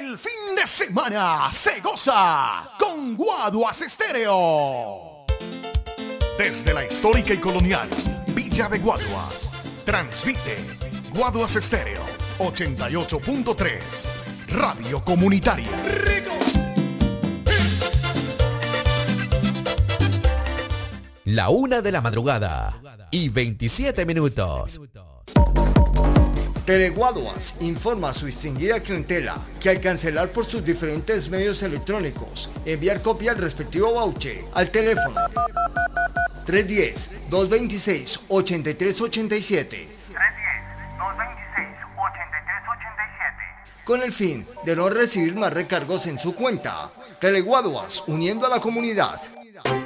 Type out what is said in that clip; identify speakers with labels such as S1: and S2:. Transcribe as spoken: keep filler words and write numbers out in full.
S1: El fin de semana se goza con Guaduas Estéreo. Desde la histórica y colonial Villa de Guaduas, transmite Guaduas Estéreo ochenta y ocho punto tres, Radio Comunitaria.
S2: La una de la madrugada y veintisiete minutos.
S3: Teleguaduas informa a su distinguida clientela que al cancelar por sus diferentes medios electrónicos, enviar copia del respectivo voucher al teléfono tres uno cero, dos dos seis, ocho tres ocho siete con el fin de no recibir más recargos en su cuenta. Teleguaduas, uniendo a la comunidad.